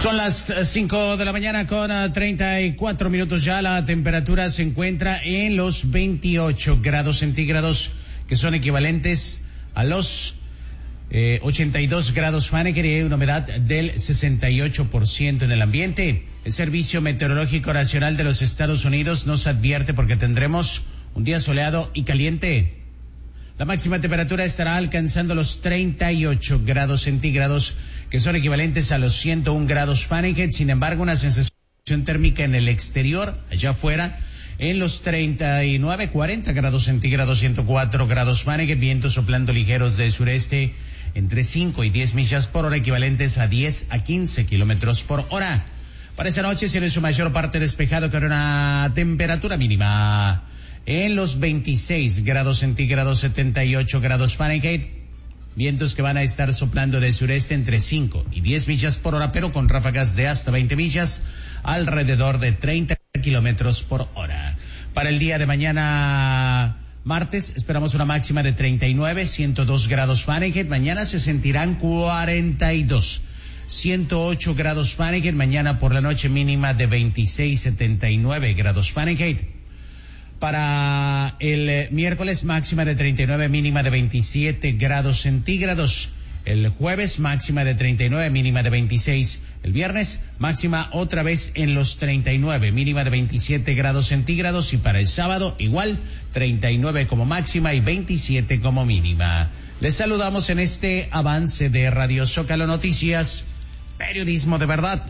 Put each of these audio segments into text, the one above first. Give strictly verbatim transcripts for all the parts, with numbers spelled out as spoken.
Son las cinco de la mañana con treinta y cuatro minutos ya. La temperatura se encuentra en los veintiocho grados centígrados, que son equivalentes a los eh, ochenta y dos grados Fahrenheit, y hay una humedad del sesenta y ocho por ciento en el ambiente. El Servicio Meteorológico Nacional de los Estados Unidos nos advierte porque tendremos un día soleado y caliente. La máxima temperatura estará alcanzando los treinta y ocho grados centígrados, que son equivalentes a los ciento un grados Fahrenheit. Sin embargo, una sensación térmica en el exterior, allá afuera, en los treinta y nueve, cuarenta grados centígrados, ciento cuatro grados Fahrenheit, vientos soplando ligeros de sureste entre cinco y diez millas por hora, equivalentes a diez a quince kilómetros por hora. Para esta noche, será en su mayor parte despejado, con una temperatura mínima en los veintiséis grados centígrados, setenta y ocho grados Fahrenheit. Vientos que van a estar soplando del sureste entre cinco y diez millas por hora, pero con ráfagas de hasta veinte millas, alrededor de treinta kilómetros por hora. Para el día de mañana, martes, esperamos una máxima de treinta y nueve, ciento dos grados Fahrenheit. Mañana se sentirán cuarenta y dos, ciento ocho grados Fahrenheit. Mañana por la noche, mínima de veintiséis, setenta y nueve grados Fahrenheit. Para el eh, miércoles, máxima de treinta y nueve, mínima de veintisiete grados centígrados. El jueves, máxima de treinta y nueve, mínima de veintiséis. El viernes, máxima otra vez en los treinta y nueve, mínima de veintisiete grados centígrados. Y para el sábado, igual, treinta y nueve como máxima y veintisiete como mínima. Les saludamos en este avance de Radio Zócalo Noticias, periodismo de verdad.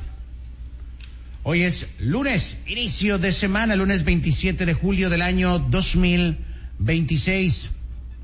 Hoy es lunes, inicio de semana, lunes veintisiete de julio del año dos mil veintiséis.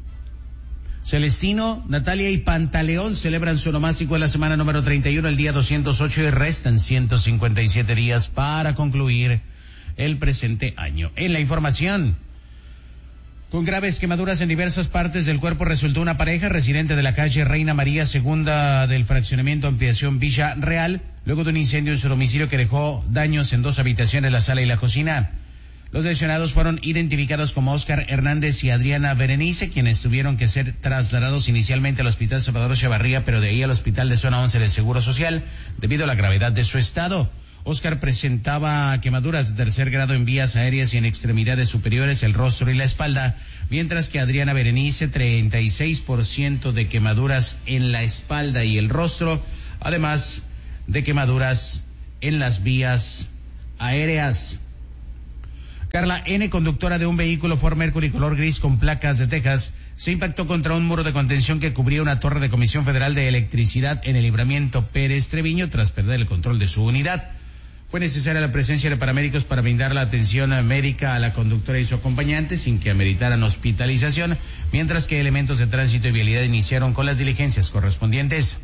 Celestino, Natalia y Pantaleón celebran su onomástico en la semana número treinta y uno, el día doscientos ocho, y restan ciento cincuenta y siete días para concluir el presente año. En la información, con graves quemaduras en diversas partes del cuerpo resultó una pareja residente de la calle Reina María Segunda del fraccionamiento Ampliación Villa Real, luego de un incendio en su domicilio que dejó daños en dos habitaciones, la sala y la cocina. Los lesionados fueron identificados como Óscar Hernández y Adriana Berenice, quienes tuvieron que ser trasladados inicialmente al Hospital Salvador Chavarría, pero de ahí al Hospital de Zona once del Seguro Social, debido a la gravedad de su estado. Óscar presentaba quemaduras de tercer grado en vías aéreas y en extremidades superiores, el rostro y la espalda, mientras que Adriana Berenice, treinta y seis por ciento de quemaduras en la espalda y el rostro, además de quemaduras en las vías aéreas. Carla N., conductora de un vehículo Ford Mercury color gris con placas de Texas, se impactó contra un muro de contención que cubría una torre de Comisión Federal de Electricidad en el libramiento Pérez Treviño tras perder el control de su unidad. Fue necesaria la presencia de paramédicos para brindar la atención médica a la conductora y su acompañante sin que ameritaran hospitalización, mientras que elementos de tránsito y vialidad iniciaron con las diligencias correspondientes.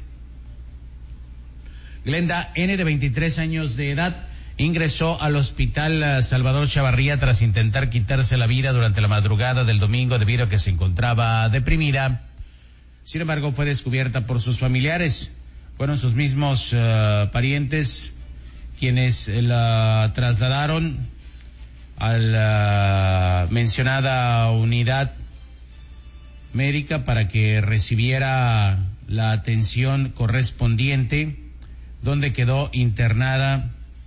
Glenda N., de veintitrés años de edad, ingresó al Hospital Salvador Chavarría tras intentar quitarse la vida durante la madrugada del domingo debido a que se encontraba deprimida. Sin embargo, fue descubierta por sus familiares. Fueron sus mismos uh, parientes quienes la trasladaron a la mencionada unidad médica para que recibiera la atención correspondiente, donde quedó internada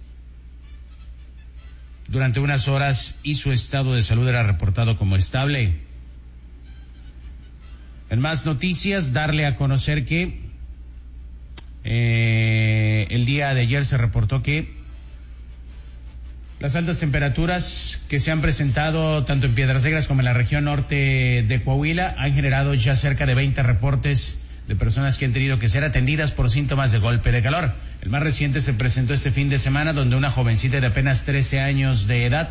durante unas horas y su estado de salud era reportado como estable. En más noticias, darle a conocer que eh, el día de ayer se reportó que las altas temperaturas que se han presentado tanto en Piedras Negras como en la región norte de Coahuila han generado ya cerca de veinte reportes de personas que han tenido que ser atendidas por síntomas de golpe de calor. El más reciente se presentó este fin de semana, donde una jovencita de apenas trece años de edad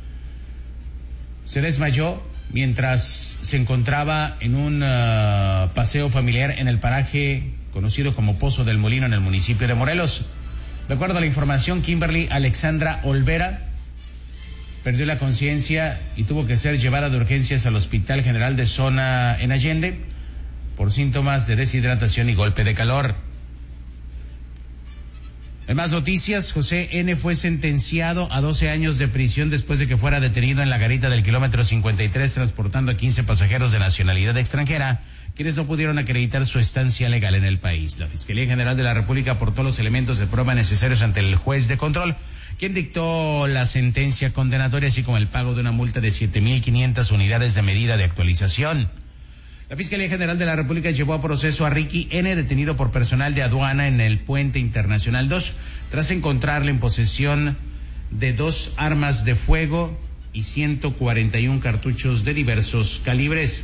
se desmayó mientras se encontraba en un uh, paseo familiar en el paraje conocido como Pozo del Molino en el municipio de Morelos. De acuerdo a la información, Kimberly Alexandra Olvera perdió la conciencia y tuvo que ser llevada de urgencias al Hospital General de Zona en Allende por síntomas de deshidratación y golpe de calor. En más noticias, José N. fue sentenciado a doce años de prisión después de que fuera detenido en la garita del kilómetro cincuenta y tres transportando a quince pasajeros de nacionalidad extranjera, quienes no pudieron acreditar su estancia legal en el país. La Fiscalía General de la República aportó los elementos de prueba necesarios ante el juez de control, quien dictó la sentencia condenatoria, así como el pago de una multa de siete mil quinientas unidades de medida de actualización. La Fiscalía General de la República llevó a proceso a Ricky N., detenido por personal de aduana en el Puente Internacional dos, tras encontrarle en posesión de dos armas de fuego y ciento cuarenta y un cartuchos de diversos calibres.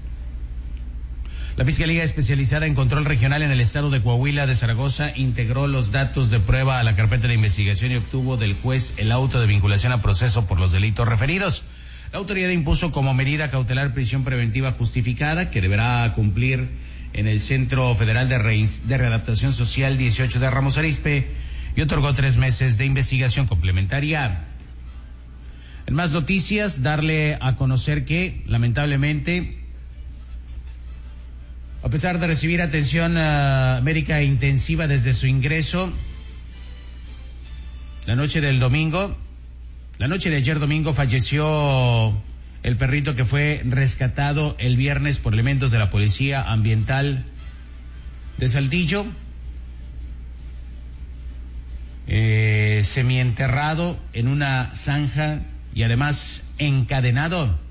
La Fiscalía Especializada en Control Regional en el Estado de Coahuila de Zaragoza integró los datos de prueba a la carpeta de investigación y obtuvo del juez el auto de vinculación a proceso por los delitos referidos. La autoridad impuso como medida cautelar prisión preventiva justificada, que deberá cumplir en el Centro Federal de, Re- de Readaptación Social dieciocho de Ramos Arizpe, y otorgó tres meses de investigación complementaria. En más noticias, darle a conocer que, lamentablemente, a pesar de recibir atención uh, médica intensiva desde su ingreso, la noche del domingo, La noche de ayer domingo falleció el perrito que fue rescatado el viernes por elementos de la Policía Ambiental de Saltillo, eh, semienterrado en una zanja y además encadenado.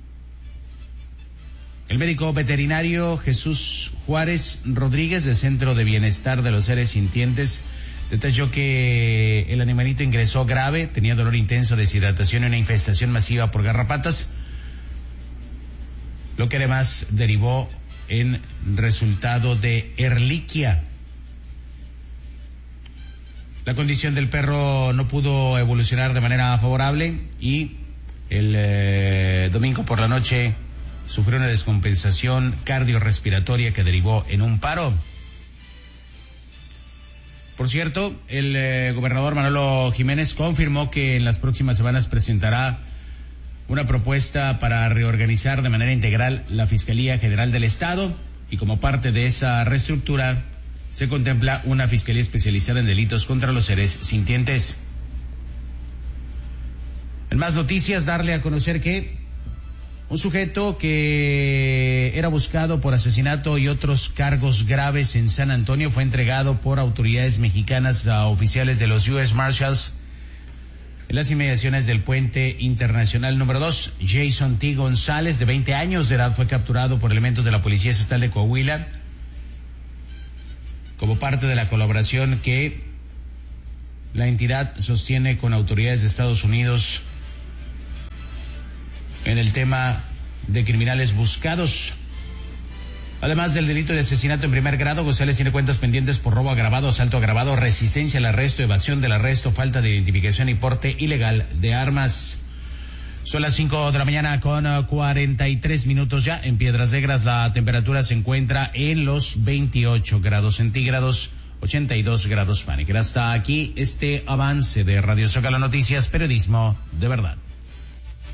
El médico veterinario Jesús Juárez Rodríguez, del Centro de Bienestar de los Seres Sintientes, detalló que el animalito ingresó grave, tenía dolor intenso, deshidratación y una infestación masiva por garrapatas, lo que además derivó en resultado de erliquia. La condición del perro no pudo evolucionar de manera favorable y el eh, domingo por la noche sufrió una descompensación cardiorrespiratoria que derivó en un paro. Por cierto, el eh, gobernador Manolo Jiménez confirmó que en las próximas semanas presentará una propuesta para reorganizar de manera integral la Fiscalía General del Estado, y como parte de esa reestructura se contempla una fiscalía especializada en delitos contra los seres sintientes. En más noticias, darle a conocer que un sujeto que era buscado por asesinato y otros cargos graves en San Antonio fue entregado por autoridades mexicanas a oficiales de los U S Marshals en las inmediaciones del Puente Internacional número dos. Jason T. González, de veinte años de edad, fue capturado por elementos de la Policía Estatal de Coahuila como parte de la colaboración que la entidad sostiene con autoridades de Estados Unidos en el tema de criminales buscados. Además del delito de asesinato en primer grado, González tiene cuentas pendientes por robo agravado, asalto agravado, resistencia al arresto, evasión del arresto, falta de identificación y porte ilegal de armas. Son las cinco de la mañana con cuarenta y tres minutos ya. En Piedras Negras la temperatura se encuentra en los veintiocho grados centígrados, ochenta y dos grados Fahrenheit. Hasta aquí este avance de Radio Zócalo Noticias, periodismo de verdad.